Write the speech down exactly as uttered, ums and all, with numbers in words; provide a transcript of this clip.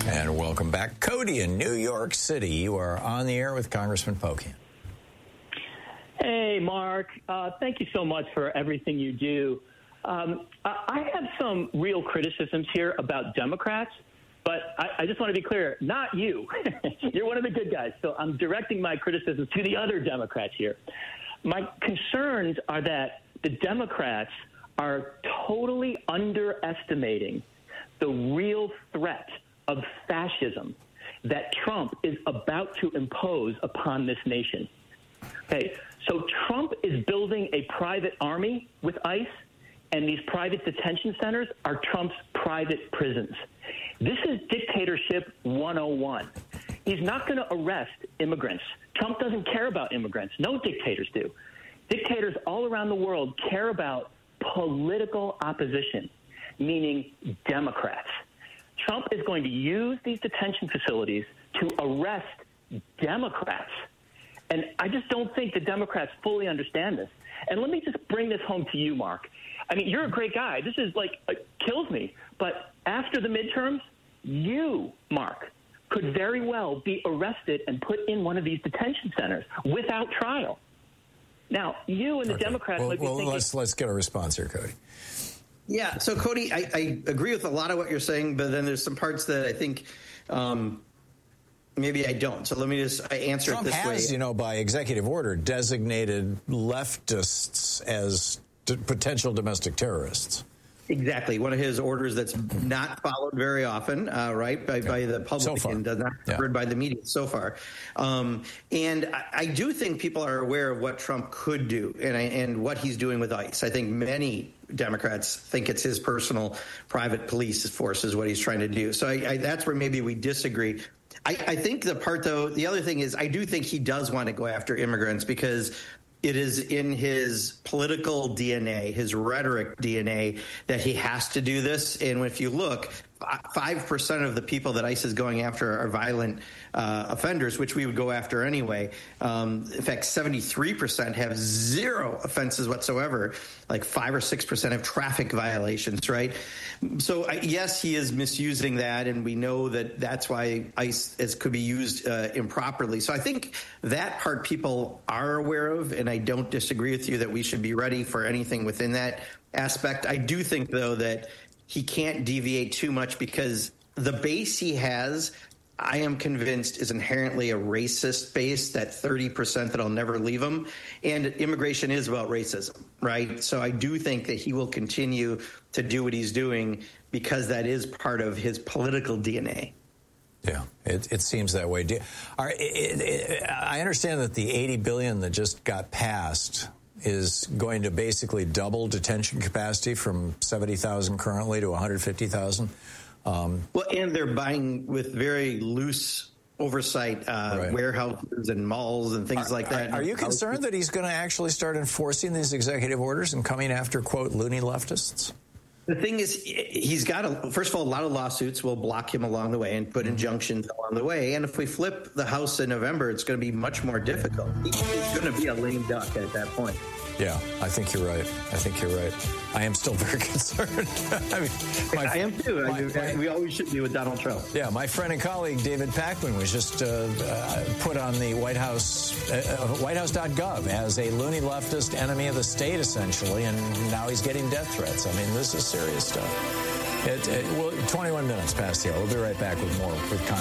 And welcome back. Cody in New York City. You are on the air with Congressman Pocan. Hey, Mark. Uh, thank you so much for everything you do. Um, I have some real criticisms here about Democrats, but I, I just want to be clear, not you. You're one of the good guys, so I'm directing my criticisms to the other Democrats here. My concerns are that the Democrats are totally underestimating the real threat of fascism that Trump is about to impose upon this nation. Okay, so Trump is building a private army with ICE, and these private detention centers are Trump's private prisons. This is dictatorship one oh one. He's not going to arrest immigrants. Trump doesn't care about immigrants. No dictators do. Dictators all around the world care about political opposition, meaning Democrats. Trump is going to use these detention facilities to arrest Democrats. And I just don't think the Democrats fully understand this. And let me just bring this home to you, Mark. I mean, you're a great guy. This is like, uh, kills me. But after the midterms, you, Mark, could very well be arrested and put in one of these detention centers without trial. Now, you and the okay. Democrats well, might be well, thinking... let's, let's get a response here, Cody. Yeah, so, Cody, I, I agree with a lot of what you're saying, but then there's some parts that I think um, maybe I don't. So let me just I answer Trump it this has, way. Trump has, you know, by executive order, designated leftists as d- potential domestic terrorists. Exactly. One of his orders that's not followed very often, uh, right, by, yeah. by the public so and does not yeah. covered by the media so far. Um, and I, I do think people are aware of what Trump could do and, I, and what he's doing with ICE. I think many Democrats think it's his personal private police force is what he's trying to do. So I, I, that's where maybe we disagree. I, I think the part, though, the other thing is I do think he does want to go after immigrants because it is in his political D N A, his rhetoric D N A, that he has to do this. And if you look, five percent of the people that ICE is going after are violent uh, offenders, which we would go after anyway. Um, in fact, seventy-three percent have zero offenses whatsoever, like five or six percent have traffic violations, right? So, uh, yes, he is misusing that, and we know that that's why ICE is, could be used uh, improperly. So I think that part people are aware of, and I don't disagree with you that we should be ready for anything within that aspect. I do think, though, that he can't deviate too much because the base he has, I am convinced, is inherently a racist base, that thirty percent that'll never leave him. And immigration is about racism, right? So I do think that he will continue to do what he's doing because that is part of his political D N A. Yeah, it, it seems that way. Do, are, it, it, I understand that the eighty billion dollars that just got passed is going to basically double detention capacity from seventy thousand currently to one hundred fifty thousand. Um, well, and they're buying with very loose oversight uh, right. warehouses and malls and things are, like that. Are, are you concerned that he's going to actually start enforcing these executive orders and coming after, quote, loony leftists? The thing is, he's got, a, first of all, a lot of lawsuits will block him along the way and put injunctions along the way. And if we flip the House in November, it's going to be much more difficult. He's going to be a lame duck at that point. Yeah, I think you're right. I think you're right. I am still very concerned. I mean, my, I am too. My, I mean, my, we always should be with Donald Trump. Yeah, my friend and colleague David Pakman was just uh, uh, put on the White House, uh, White House dot gov as a loony leftist enemy of the state, essentially, and now he's getting death threats. I mean, this is serious stuff. It, it, well, twenty-one minutes past the hour. We'll be right back with more with Congress.